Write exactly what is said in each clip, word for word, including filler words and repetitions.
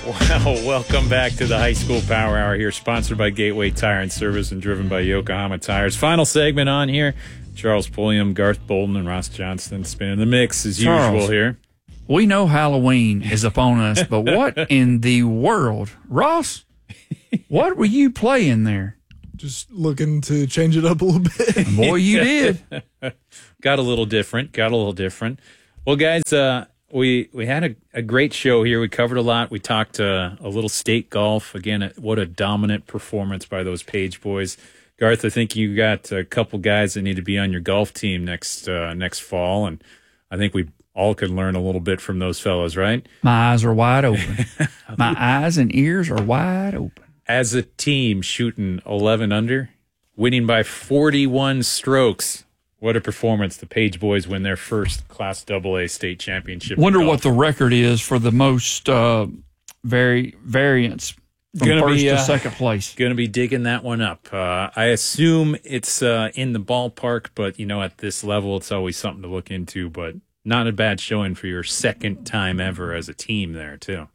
Well, welcome back to the High School Power Hour here, sponsored by Gateway Tire and Service and driven by Yokohama Tires. Final segment on here. Charles Pulliam, Garth Bolden, and Ross Johnston spinning the mix as Charles, usual here. We know Halloween is upon us, but what in the world? Ross, what were you playing there? Just looking to change it up a little bit. Boy, you did. Got a little different. Got a little different. Well, guys, uh, we we had a, a great show here. We covered a lot. We talked uh, a little state golf. Again, what a dominant performance by those Page boys. Garth, I think you got a couple guys that need to be on your golf team next uh, next fall, and I think we all can learn a little bit from those fellows, right? My eyes are wide open. My eyes and ears are wide open. As a team, shooting eleven under, winning by forty-one strokes. What a performance. The Page boys win their first Class double A state championship. Wonder what the record is for the most uh, vari- variance from Gonna first be, uh, to second place. Going to be digging that one up. Uh, I assume it's uh, in the ballpark, but, you know, at this level, it's always something to look into. But not a bad showing for your second time ever as a team there, too.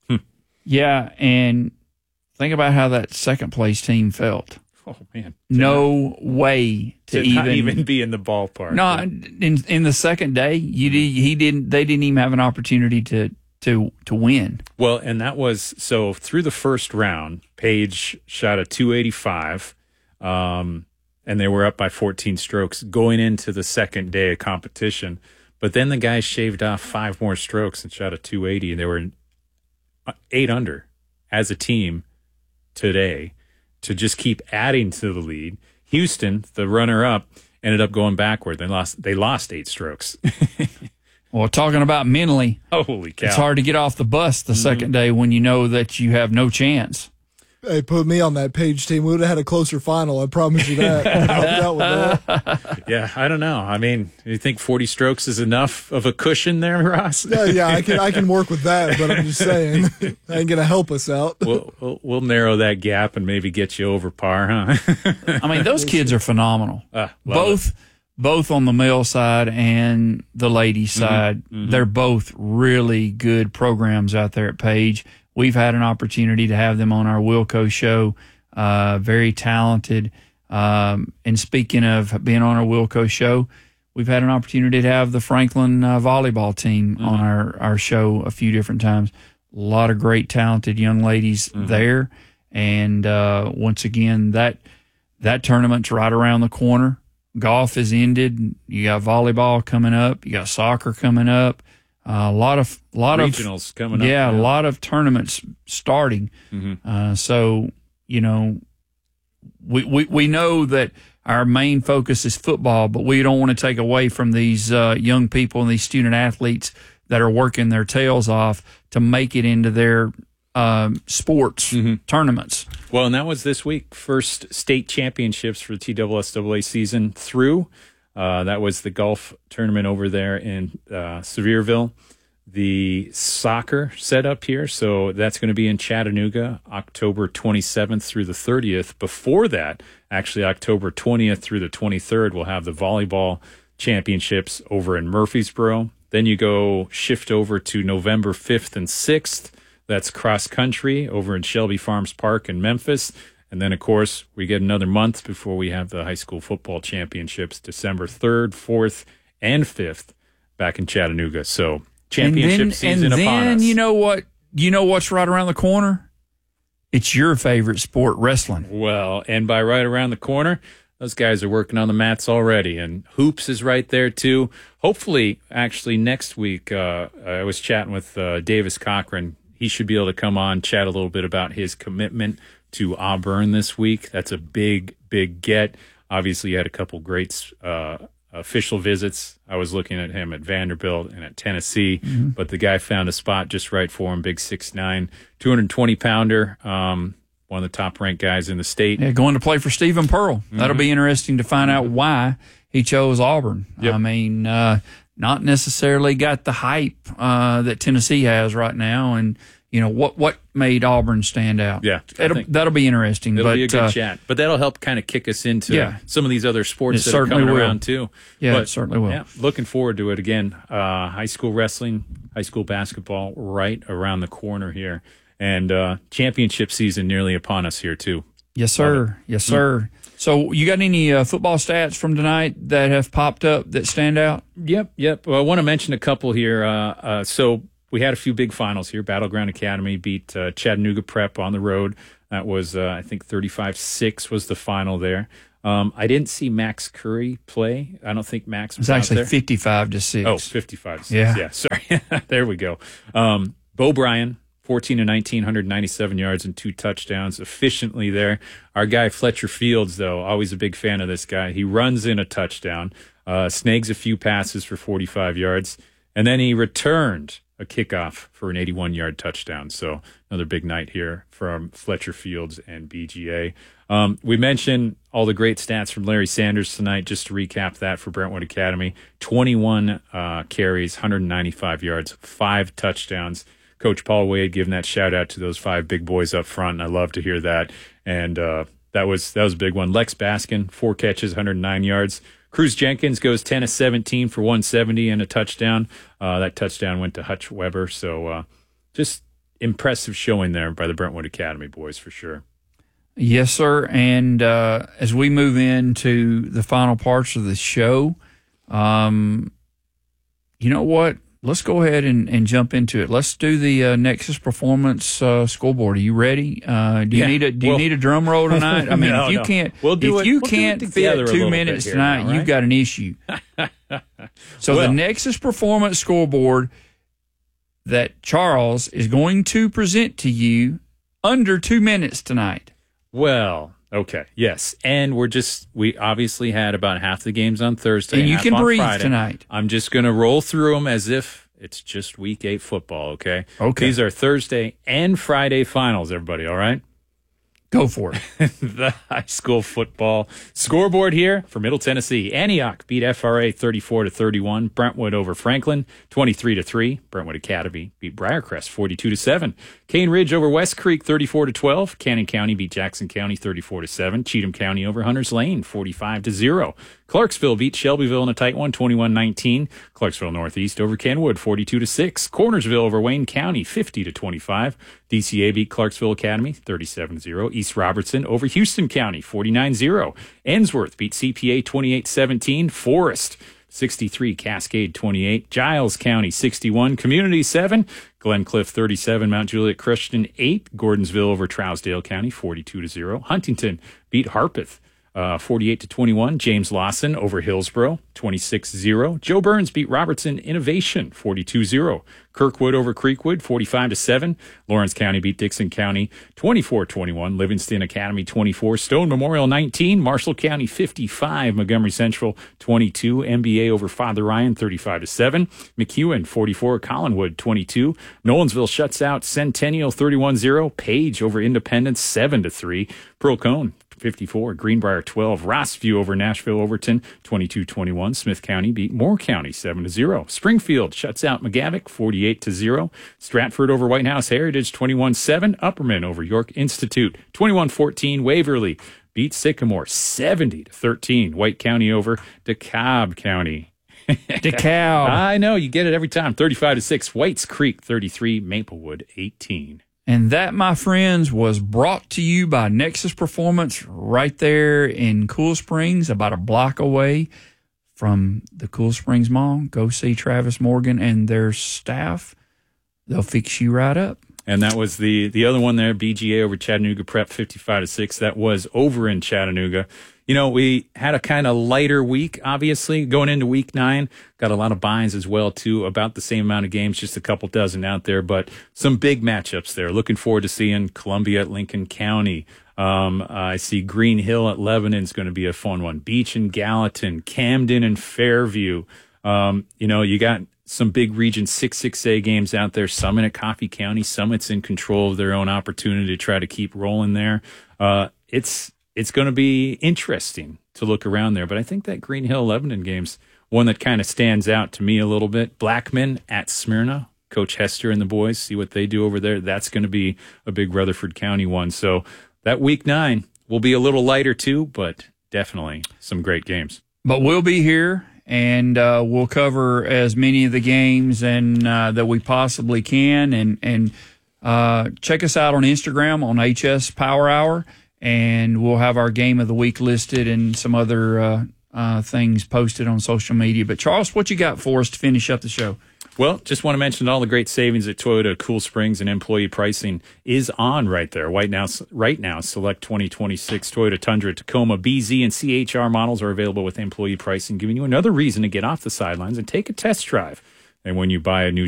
Yeah, and think about how that second place team felt. Oh, man. No way to, to even, not even be in the ballpark. No, in in the second day, you did, he didn't. They didn't even have an opportunity to to to win. Well, and that was so through the first round. Page shot a two eighty-five, um, and they were up by fourteen strokes going into the second day of competition. But then the guys shaved off five more strokes and shot a two eighty, and they were eight under as a team today. To just keep adding to the lead. Houston, the runner-up, ended up going backward. They lost They lost eight strokes. Well, talking about mentally, holy cow. It's hard to get off the bus the mm-hmm. second day when you know that you have no chance. Hey, put me on that Page team. We would have had a closer final. I promise you that. Out with that. Yeah, I don't know. I mean, you think forty strokes is enough of a cushion there, Ross? Yeah, yeah, I can I can work with that, but I'm just saying, that ain't gonna help us out. We'll, we'll we'll narrow that gap and maybe get you over par, huh? I mean, those kids are phenomenal. Uh, both it. both on the male side and the ladies' side. Mm-hmm, mm-hmm. They're both really good programs out there at Page. We've had an opportunity to have them on our Wilco show. Uh, very talented. Um, and speaking of being on our Wilco show, we've had an opportunity to have the Franklin uh, volleyball team mm-hmm. on our, our show a few different times. A lot of great, talented young ladies mm-hmm. there. And uh, once again, that that tournament's right around the corner. Golf is ended. You got volleyball coming up. You got soccer coming up. Uh, a lot of lot regionals of, coming up. Yeah, yeah, a lot of tournaments starting. Mm-hmm. Uh, so you know, we, we we know that our main focus is football, but we don't want to take away from these uh, young people and these student athletes that are working their tails off to make it into their um, sports mm-hmm. tournaments. Well, and that was this week. First state championships for the T S S A A season through. Uh, that was the golf tournament over there in uh, Sevierville. The soccer set up here, so that's going to be in Chattanooga, October twenty-seventh through the thirtieth. Before that, actually October twentieth through the twenty-third, we'll have the volleyball championships over in Murfreesboro. Then you go shift over to November fifth and sixth. That's cross country over in Shelby Farms Park in Memphis. And then, of course, we get another month before we have the high school football championships, December third, fourth, and fifth back in Chattanooga. So championship and then, season and upon then, us. you know what? You know what's right around the corner? It's your favorite sport, wrestling. Well, and by right around the corner, those guys are working on the mats already. And hoops is right there, too. Hopefully, actually, next week, uh, I was chatting with uh, Davis Cochran. He should be able to come on, chat a little bit about his commitment to Auburn this week. That's a big, big get. Obviously, you had a couple great uh, official visits. I was looking at him at Vanderbilt and at Tennessee, mm-hmm. but the guy found a spot just right for him. Big six nine, two hundred twenty pounder, um, one of the top-ranked guys in the state. Yeah, going to play for Stephen Pearl. Mm-hmm. That'll be interesting to find out why he chose Auburn. Yep. I mean, uh, not necessarily got the hype uh, that Tennessee has right now, and you know, what what made Auburn stand out? Yeah. That'll, that'll be interesting. It'll but, be a good uh, chat. But that'll help kind of kick us into yeah. some of these other sports it that are coming will. around, too. Yeah, but, it certainly will. Yeah, looking forward to it again. Uh, high school wrestling, high school basketball right around the corner here. And uh, championship season nearly upon us here, too. Yes, sir. Yes, sir. So you got any uh, football stats from tonight that have popped up that stand out? Yep, yep. Well, I want to mention a couple here. Uh, uh, so we had a few big finals here. Battleground Academy beat uh, Chattanooga Prep on the road. That was, uh, I think, thirty-five six was the final there. Um, I didn't see Max Curry play. I don't think Max was It's actually out there. fifty-five to six. Oh, fifty-five to six. Yeah. Yeah, sorry. There we go. Um, Bo Bryan, fourteen to nineteen, one hundred ninety-seven yards and two touchdowns efficiently there. Our guy Fletcher Fields, though, always a big fan of this guy. He runs in a touchdown, uh, snags a few passes for forty-five yards, and then he returned a kickoff for an eighty-one-yard touchdown. So another big night here from Fletcher Fields and B G A. Um, we mentioned all the great stats from Larry Sanders tonight. Just to recap that for Brentwood Academy, twenty-one uh, carries, one hundred ninety-five yards, five touchdowns. Coach Paul Wade giving that shout out to those five big boys up front, and I love to hear that. And uh, that was that was a big one. Lex Baskin, four catches, one hundred nine yards. Cruz Jenkins goes ten of seventeen for one seventy and a touchdown. Uh, that touchdown went to Hutch Weber. So uh, just impressive showing there by the Brentwood Academy boys for sure. Yes, sir. And uh, as we move into the final parts of the show, um, you know what? Let's go ahead and, and jump into it. Let's do the uh, Nexus Performance uh, scoreboard. Are you ready? Uh, do you Yeah, need a Do well, you need a drum roll tonight? I mean, no, if you no. can't, We'll do if it- you we'll do can't it together fit a two little minutes bit here tonight, now, right? you've got an issue. So Well- the Nexus Performance scoreboard that Charles is going to present to you under two minutes tonight. Well, okay, yes. And we're just, we obviously had about half the games on Thursday. And you half can on breathe Friday. tonight. I'm just going to roll through them as if it's just week eight football, okay? Okay. These are Thursday and Friday finals, everybody, all right? Go for it. The high school football scoreboard here for Middle Tennessee. Antioch beat F R A thirty-four to thirty-one. Brentwood over Franklin twenty-three to three. Brentwood Academy beat Briarcrest forty-two to seven. Cane Ridge over West Creek thirty-four to twelve. Cannon County beat Jackson County thirty-four to seven. Cheatham County over Hunters Lane forty-five to zero. Clarksville beat Shelbyville in a tight one twenty-one nineteen. Clarksville Northeast over Kenwood forty-two to six. Cornersville over Wayne County fifty to twenty-five. D C A beat Clarksville Academy thirty-seven to zero. East Robertson over Houston County forty-nine to zero. Ensworth beat C P A twenty-eight seventeen. Forest sixty-three, Cascade twenty-eight. Giles County sixty-one, Community seven. Glen Cliff thirty-seven, Mount Juliet Christian eight. Gordonsville over Trousdale County forty-two to zero. Huntington beat Harpeth Uh, forty-eight to twenty-one. James Lawson over Hillsboro, twenty-six to zero. Joe Burns beat Robertson Innovation, forty-two to zero. Kirkwood over Creekwood, forty-five to seven. Lawrence County beat Dixon County, twenty-four to twenty-one. Livingston Academy, twenty-four. Stone Memorial, nineteen. Marshall County, fifty-five. Montgomery Central, twenty-two. M B A over Father Ryan, thirty-five to seven. McEwen, forty-four. Collinwood, twenty-two. Nolensville shuts out Centennial, thirty-one to zero. Page over Independence, seven to three. Pearl Cone, fifty-four. Greenbrier twelve. Rossview over Nashville Overton, twenty-two twenty-one. Smith County beat Moore County, seven to zero. Springfield shuts out McGavick, forty-eight to zero. Stratford over White House Heritage, twenty-one seven. Upperman over York Institute, twenty-one fourteen. Waverly beat Sycamore, seventy to thirteen. White County over DeKalb County. DeKalb. I know, you get it every time. thirty-five to six. Whites Creek, thirty-three. Maplewood, eighteen. And that, my friends, was brought to you by Nexus Performance right there in Cool Springs, about a block away from the Cool Springs Mall. Go see Travis Morgan and their staff. They'll fix you right up. And that was the the other one there, B G A over Chattanooga Prep, fifty-five to six. That was over in Chattanooga. You know, we had a kind of lighter week, obviously, going into week nine. Got a lot of buys as well, too. About the same amount of games, just a couple dozen out there. But some big matchups there. Looking forward to seeing Columbia at Lincoln County. Um, I see Green Hill at Lebanon is going to be a fun one. Beach and Gallatin, Camden and Fairview. Um, you know, you got some big Region six six A games out there. Summit at Coffee County. Summit's in control of their own opportunity to try to keep rolling there. Uh, it's it's going to be interesting to look around there. But I think that Green Hill Lebanon game's one that kind of stands out to me a little bit. Blackman at Smyrna. Coach Hester and the boys, see what they do over there. That's going to be a big Rutherford County one. So that week nine will be a little lighter too, but definitely some great games. But we'll be here, and uh, we'll cover as many of the games and uh, that we possibly can. And, and uh, check us out on Instagram on H S Power Hour, and we'll have our game of the week listed and some other uh, uh, things posted on social media. But Charles, what you got for us to finish up the show? Well, just want to mention all the great savings at Toyota Cool Springs, and employee pricing is on right there. Right now, right now, select twenty twenty-six Toyota Tundra, Tacoma, B Z, and C H R models are available with employee pricing, giving you another reason to get off the sidelines and take a test drive. And when you buy a new